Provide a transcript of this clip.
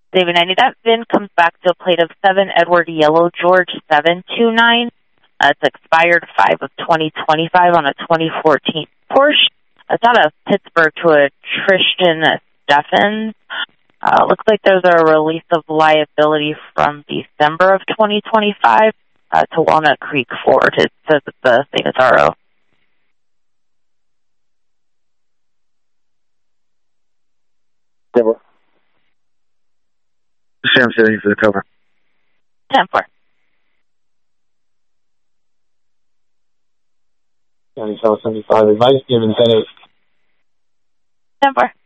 David 90, that VIN comes back to a plate of 7 Edward Yellow George 729. It's expired 5 of 2025 on a 2014 Porsche. It's out of Pittsburgh to a Tristan Steffens. Looks like there's a release of liability from December of 2025 to Walnut Creek Ford. It says it's the St. Ataro. Sam City for the cover. 10-4. 75 advice given 10-8. 10-4.